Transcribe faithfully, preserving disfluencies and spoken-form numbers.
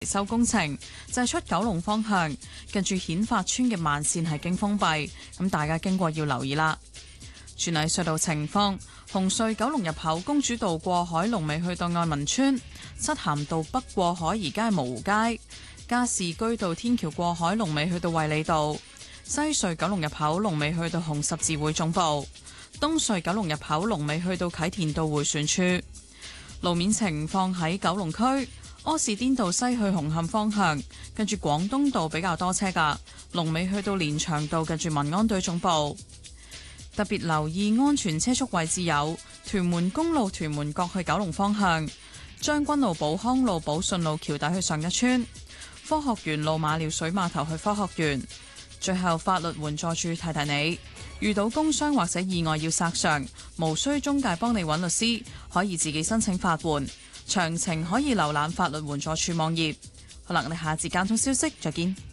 維修工程，就係出九龍方向，近住顯發村嘅慢線係經封閉，咁大家經過要留意啦。轉嚟隧道情況，紅隧九龍入口公主道過海龍尾去到愛民村，漆咸道北過海而家係蕪湖街，加士居道天橋過海龍尾去到衛理道，西隧九龍入口龍尾去到紅十字會總部，東隧九龍入口龍尾去到啟田道迴旋處。路面情況喺九龍區。柯士甸道西去紅磡方向，近住廣東道比較多車㗎，龍尾去到連翔道近住民安隊總部。特別留意安全車速位置有屯門公路屯門角去九龍方向、將軍澳寶康路寶順路橋底去上一村、科學園路馬料水碼頭去科學園。最後法律援助處提提你，遇到工傷或者意外要索償，無需中介幫你揾律師，可以自己申請法援。詳情可以瀏覽法律援助處網頁。好啦，我哋下次交通消息再見。